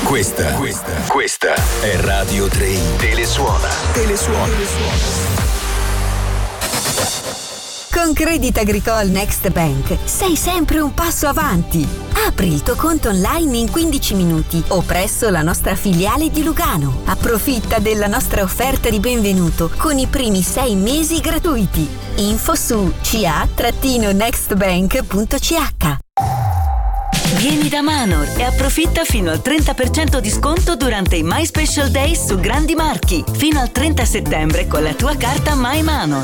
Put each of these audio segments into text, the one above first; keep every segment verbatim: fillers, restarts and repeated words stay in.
Questa, questa, questa è Radio tre. Telesuona. Telesuona. Con Crédit Agricole Next Bank sei sempre un passo avanti. Apri il tuo conto online in quindici minuti o presso la nostra filiale di Lugano. Approfitta della nostra offerta di benvenuto con i primi sei mesi gratuiti. Info su c a next bank punto c h. Vieni da Manor e approfitta fino al trenta per cento di sconto durante i My Special Days su grandi marchi. Fino al trenta settembre con la tua carta My Manor.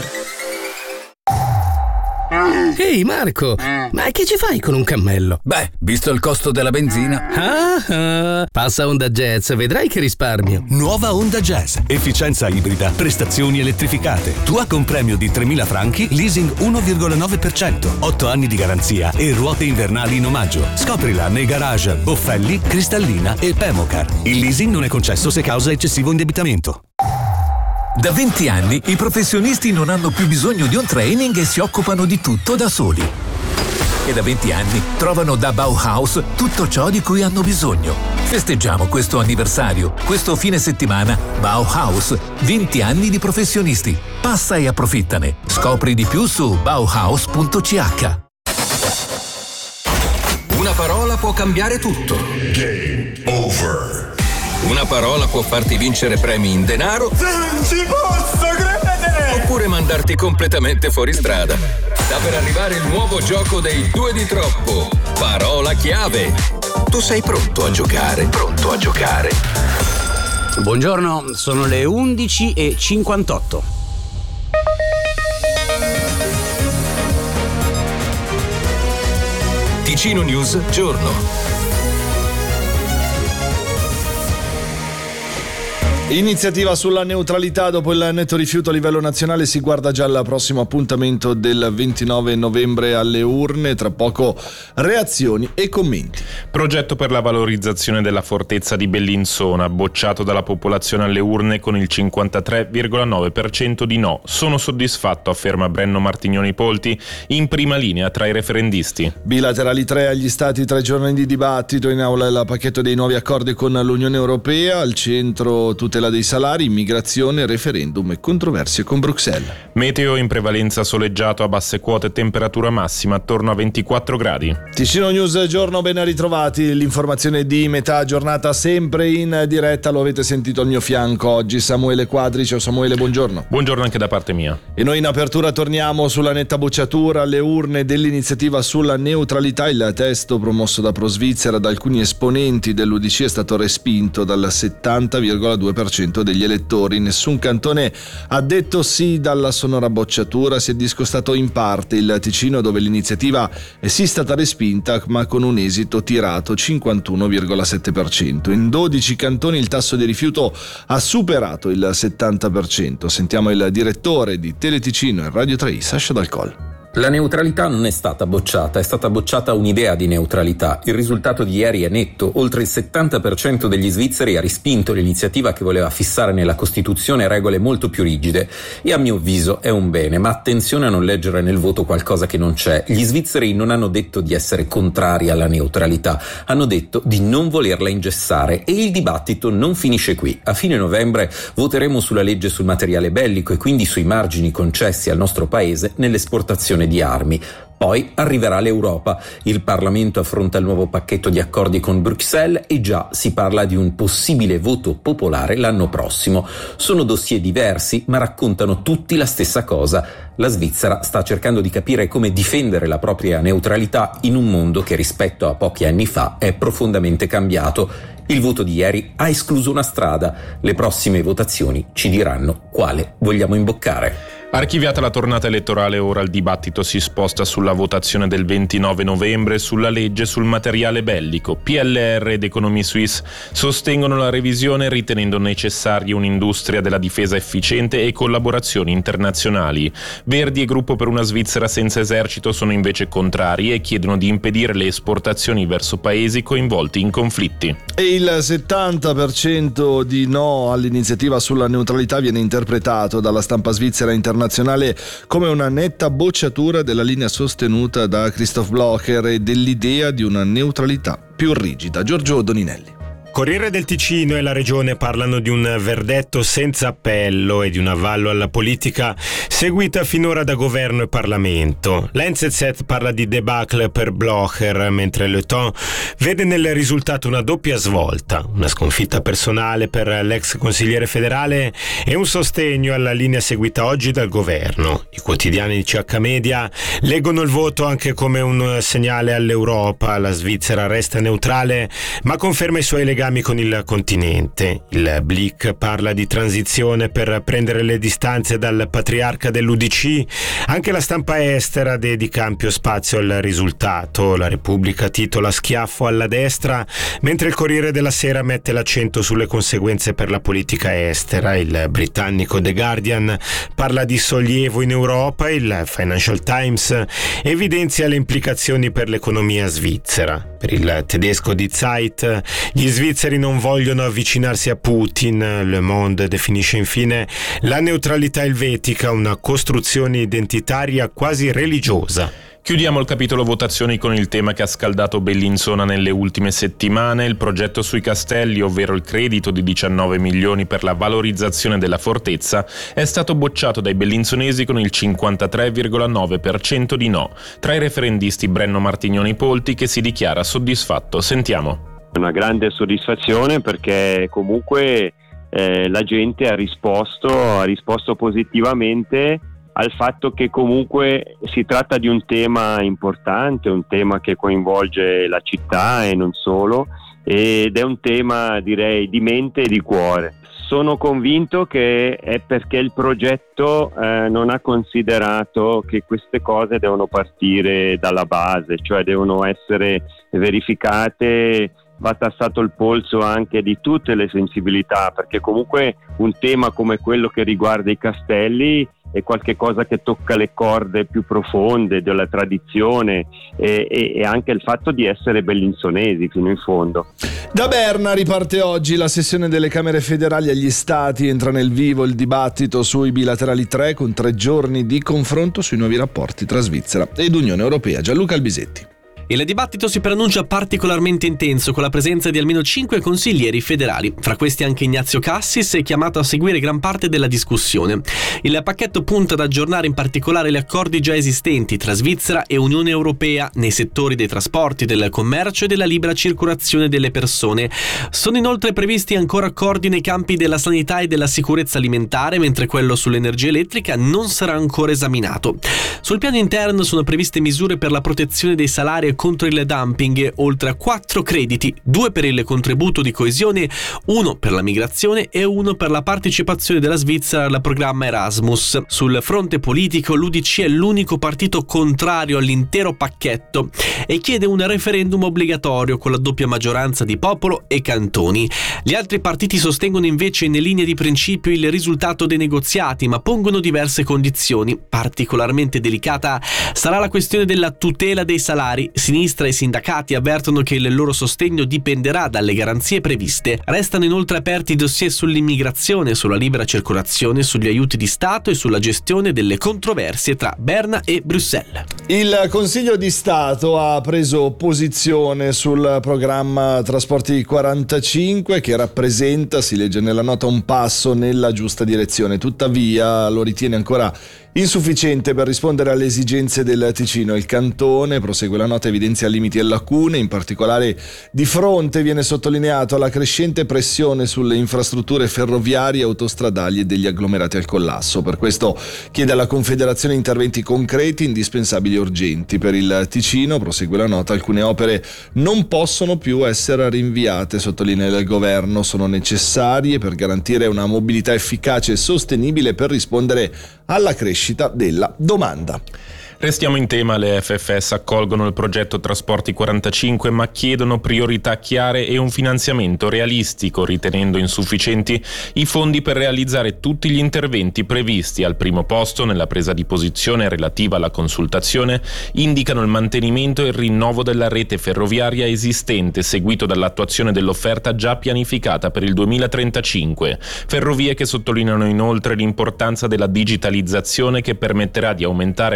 Ehi Marco, ma che ci fai con un cammello? Beh, visto il costo della benzina. Ah, ah, passa Honda Jazz, vedrai che risparmio. Nuova Honda Jazz, efficienza ibrida, prestazioni elettrificate. Tua con premio di tremila franchi, leasing uno virgola nove per cento, otto anni di garanzia e ruote invernali in omaggio. Scoprila nei garage Boffelli, Cristallina e Pemocar. Il leasing non è concesso se causa eccessivo indebitamento. Da venti anni i professionisti non hanno più bisogno di un training e si occupano di tutto da soli. E da venti anni trovano da Bauhaus tutto ciò di cui hanno bisogno. Festeggiamo questo anniversario. Questo fine settimana Bauhaus, venti anni di professionisti. Passa e approfittane. Scopri di più su bauhaus punto c h. Una parola può cambiare tutto. Game over. Una parola può farti vincere premi in denaro. Non ci posso credere! Oppure mandarti completamente fuori strada. Sta per arrivare il nuovo gioco dei due di troppo. Parola chiave. Tu sei pronto a giocare? Pronto a giocare? Buongiorno, sono le undici e cinquantotto. Ticino News Giorno. Iniziativa sulla neutralità. Dopo il netto rifiuto a livello nazionale si guarda già al prossimo appuntamento del ventinove novembre alle urne. Tra poco reazioni e commenti. Progetto per la valorizzazione della fortezza di Bellinzona, bocciato dalla popolazione alle urne con il cinquantatré virgola nove per cento di no. Sono soddisfatto, afferma Brenno Martignoni Polti, in prima linea tra i referendisti. Bilaterali tre agli stati, tre giorni di dibattito. In aula il pacchetto dei nuovi accordi con l'Unione Europea, al centro tutela dei salari, immigrazione, referendum e controversie con Bruxelles. Meteo in prevalenza soleggiato a basse quote, temperatura massima attorno a ventiquattro gradi. Ticino News Giorno, ben ritrovati. L'informazione di metà giornata sempre in diretta, lo avete sentito al mio fianco oggi Samuele Quadri. Ciao Samuele, buongiorno. Buongiorno anche da parte mia. E noi in apertura torniamo sulla netta bocciatura alle urne dell'iniziativa sulla neutralità. Il testo promosso da Pro Svizzera da alcuni esponenti dell'U D C è stato respinto dal settanta virgola due per cento degli elettori. Nessun cantone ha detto sì dalla sonora bocciatura. Si è discostato in parte il Ticino, dove l'iniziativa è sì stata respinta, ma con un esito tirato cinquantuno virgola sette per cento. In dodici cantoni il tasso di rifiuto ha superato il settanta per cento. Sentiamo il direttore di Teleticino e Radio tre, Sasha Dal Coll. La neutralità non è stata bocciata, è stata bocciata un'idea di neutralità. Il risultato di ieri è netto. Oltre il settanta per cento degli svizzeri ha respinto l'iniziativa che voleva fissare nella Costituzione regole molto più rigide. E a mio avviso è un bene, ma attenzione a non leggere nel voto qualcosa che non c'è. Gli svizzeri non hanno detto di essere contrari alla neutralità, hanno detto di non volerla ingessare, e il dibattito non finisce qui. A fine novembre voteremo sulla legge sul materiale bellico e quindi sui margini concessi al nostro paese nell'esportazione di armi. Poi arriverà l'Europa, il Parlamento affronta il nuovo pacchetto di accordi con Bruxelles e già si parla di un possibile voto popolare l'anno prossimo. Sono dossier diversi, ma raccontano tutti la stessa cosa. La Svizzera sta cercando di capire come difendere la propria neutralità in un mondo che rispetto a pochi anni fa è profondamente cambiato. Il voto di ieri ha escluso una strada. Le prossime votazioni ci diranno quale vogliamo imboccare. Archiviata la tornata elettorale, ora il dibattito si sposta sulla votazione del ventinove novembre sulla legge sul materiale bellico. P L R ed Economie Suisse sostengono la revisione ritenendo necessaria un'industria della difesa efficiente e collaborazioni internazionali. Verdi e Gruppo per una Svizzera senza esercito sono invece contrari e chiedono di impedire le esportazioni verso paesi coinvolti in conflitti. E il settanta per cento di no all'iniziativa sulla neutralità viene interpretato dalla stampa svizzera internazionale come una netta bocciatura della linea sostenuta da Christoph Blocher e dell'idea di una neutralità più rigida. Giorgio Doninelli. Corriere del Ticino e la Regione parlano di un verdetto senza appello e di un avallo alla politica seguita finora da governo e Parlamento. La N Z Z parla di debacle per Blocher, mentre Le Temps vede nel risultato una doppia svolta, una sconfitta personale per l'ex consigliere federale e un sostegno alla linea seguita oggi dal governo. I quotidiani di C H Media leggono il voto anche come un segnale all'Europa. La Svizzera resta neutrale ma conferma i suoi legami con il continente. Il Blick parla di transizione per prendere le distanze dal patriarca dell'U D C. Anche la stampa estera dedica ampio spazio al risultato. La Repubblica titola schiaffo alla destra, mentre il Corriere della Sera mette l'accento sulle conseguenze per la politica estera. Il britannico The Guardian parla di sollievo in Europa. Il Financial Times evidenzia le implicazioni per l'economia svizzera. Per il tedesco Die Zeit, gli svizzeri non vogliono avvicinarsi a Putin. Le Monde definisce infine la neutralità elvetica una costruzione identitaria quasi religiosa. Chiudiamo il capitolo votazioni con il tema che ha scaldato Bellinzona nelle ultime settimane. Il progetto sui castelli, ovvero il credito di diciannove milioni per la valorizzazione della fortezza, è stato bocciato dai bellinzonesi con il cinquantatré virgola nove per cento di no. Tra i referendisti Brenno Martignoni Polti, che si dichiara soddisfatto. Sentiamo. Una grande soddisfazione perché comunque eh, la gente ha risposto, ha risposto positivamente al fatto che comunque si tratta di un tema importante, un tema che coinvolge la città e non solo, ed è un tema, direi, di mente e di cuore. Sono convinto che è perché il progetto eh, non ha considerato che queste cose devono partire dalla base, cioè devono essere verificate, va tassato il polso anche di tutte le sensibilità, perché comunque un tema come quello che riguarda i castelli è qualche cosa che tocca le corde più profonde della tradizione e, e, e anche il fatto di essere bellinzonesi fino in fondo. Da Berna riparte oggi la sessione delle Camere federali agli Stati. Entra nel vivo il dibattito sui bilaterali tre, con tre giorni di confronto sui nuovi rapporti tra Svizzera ed Unione Europea. Gianluca Albisetti. Il dibattito si preannuncia particolarmente intenso, con la presenza di almeno cinque consiglieri federali. Fra questi anche Ignazio Cassis è chiamato a seguire gran parte della discussione. Il pacchetto punta ad aggiornare in particolare gli accordi già esistenti tra Svizzera e Unione Europea nei settori dei trasporti, del commercio e della libera circolazione delle persone. Sono inoltre previsti ancora accordi nei campi della sanità e della sicurezza alimentare, mentre quello sull'energia elettrica non sarà ancora esaminato. Sul piano interno sono previste misure per la protezione dei salari contro il dumping, oltre a quattro crediti, due per il contributo di coesione, uno per la migrazione e uno per la partecipazione della Svizzera al programma Erasmus. Sul fronte politico l'U D C è l'unico partito contrario all'intero pacchetto e chiede un referendum obbligatorio con la doppia maggioranza di popolo e cantoni. Gli altri partiti sostengono invece in linea di principio il risultato dei negoziati, ma pongono diverse condizioni. Particolarmente delicata sarà la questione della tutela dei salari. Sinistra e sindacati avvertono che il loro sostegno dipenderà dalle garanzie previste. Restano inoltre aperti i dossier sull'immigrazione, sulla libera circolazione, sugli aiuti di Stato e sulla gestione delle controversie tra Berna e Bruxelles. Il Consiglio di Stato ha preso posizione sul programma Trasporti quarantacinque, che rappresenta, si legge nella nota, un passo nella giusta direzione. Tuttavia lo ritiene ancora insufficiente per rispondere alle esigenze del Ticino. Il cantone, prosegue la nota, evidenzia limiti e lacune. In particolare di fronte viene sottolineato la crescente pressione sulle infrastrutture ferroviarie, autostradali e degli agglomerati al collasso. Per questo chiede alla Confederazione interventi concreti, indispensabili e urgenti. Per il Ticino, prosegue la nota, alcune opere non possono più essere rinviate, sottolinea il governo, sono necessarie per garantire una mobilità efficace e sostenibile per rispondere alla crescita della domanda. Restiamo in tema, le F F S accolgono il progetto Trasporti quarantacinque ma chiedono priorità chiare e un finanziamento realistico, ritenendo insufficienti i fondi per realizzare tutti gli interventi previsti. Al primo posto, nella presa di posizione relativa alla consultazione, indicano il mantenimento e il rinnovo della rete ferroviaria esistente, seguito dall'attuazione dell'offerta già pianificata per il duemilatrentacinque. Ferrovie che sottolineano inoltre l'importanza della digitalizzazione, che permetterà di aumentare la capacità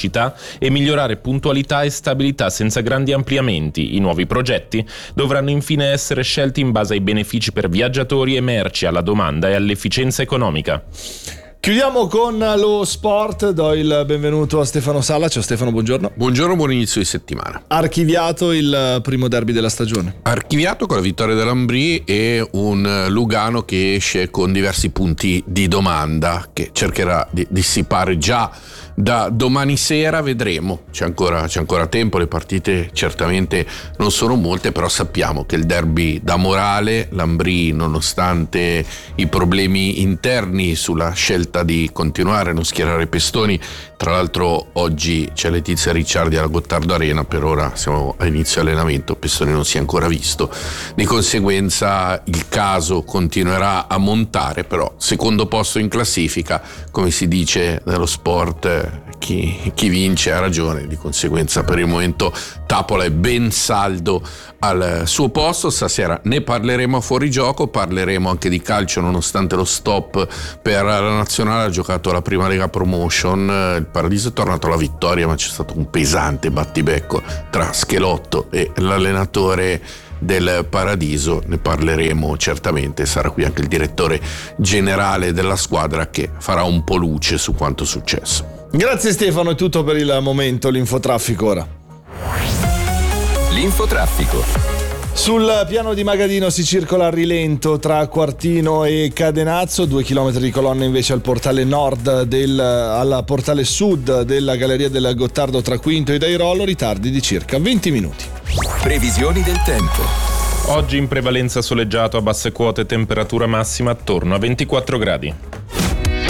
capacità e migliorare puntualità e stabilità senza grandi ampliamenti. I nuovi progetti dovranno infine essere scelti in base ai benefici per viaggiatori e merci, alla domanda e all'efficienza economica. Chiudiamo con lo sport, do il benvenuto a Stefano Salla. Ciao Stefano, buongiorno. Buongiorno, buon inizio di settimana. Archiviato il primo derby della stagione. Archiviato con la vittoria dell'Ambrì e un Lugano che esce con diversi punti di domanda che cercherà di dissipare già da domani sera. Vedremo, c'è ancora, c'è ancora tempo, le partite certamente non sono molte, però sappiamo che il derby dà morale. L'Ambrì, nonostante i problemi interni sulla scelta di continuare a non schierare Pestoni, tra l'altro oggi c'è Letizia Ricciardi alla Gottardo Arena, per ora siamo all'inizio allenamento, Pestoni non si è ancora visto, di conseguenza il caso continuerà a montare, però secondo posto in classifica, come si dice nello sport, chi, chi vince ha ragione, di conseguenza per il momento Tapola è ben saldo al suo posto. Stasera ne parleremo a fuorigioco, parleremo anche di calcio nonostante lo stop per la nazionale, ha giocato la prima Lega Promotion, il Paradiso è tornato alla vittoria ma c'è stato un pesante battibecco tra Schelotto e l'allenatore del Paradiso, ne parleremo certamente, sarà qui anche il direttore generale della squadra che farà un po' luce su quanto successo. Grazie Stefano, è tutto per il momento, l'infotraffico ora. L'infotraffico. Sul piano di Magadino si circola a rilento tra Quartino e Cadenazzo, due chilometri di colonne invece al portale nord del, al portale sud della galleria del Gottardo tra Quinto e Dairolo, ritardi di circa venti minuti. Previsioni del tempo. Oggi in prevalenza soleggiato, a basse quote, temperatura massima attorno a ventiquattro gradi.